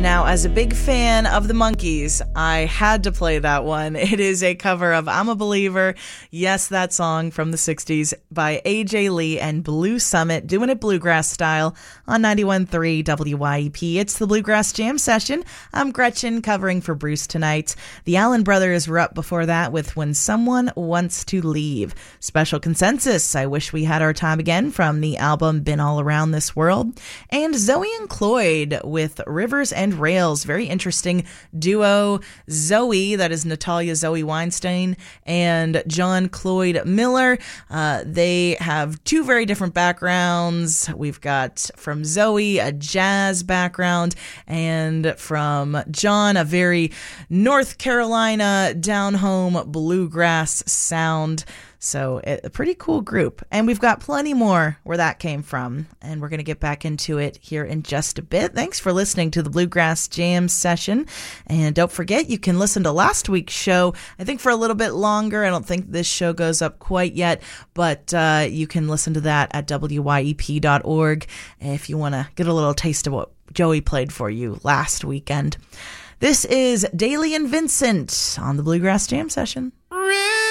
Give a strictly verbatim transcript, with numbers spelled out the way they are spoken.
Now, as a big fan of the Monkees, I had to play that one. It is a cover of I'm a Believer. Yes, that song from the sixties by A J Lee and Blue Summit, doing it bluegrass style on ninety-one point three W Y E P. It's the Bluegrass Jam Session. I'm Gretchen, covering for Bruce tonight. The Allen Brothers were up before that with When Someone Wants to Leave. Special Consensus, I Wish We Had Our Time Again, from the album Been All Around This World. And Zoe and Cloyd with Rivers and Rails. Very interesting duo. Zoe, that is Natalia Zoe Weinstein, and John Cloyd Miller. Uh, they have two very different backgrounds. We've got from Zoe a jazz background, and from John a very North Carolina down-home bluegrass sound. So a pretty cool group. And we've got plenty more where that came from. And we're going to get back into it here in just a bit. Thanks for listening to the Bluegrass Jam Session. And don't forget, you can listen to last week's show, I think for a little bit longer. I don't think this show goes up quite yet, but uh, you can listen to that at W Y E P dot org if you want to get a little taste of what Joey played for you last weekend. This is Daly and Vincent on the Bluegrass Jam Session.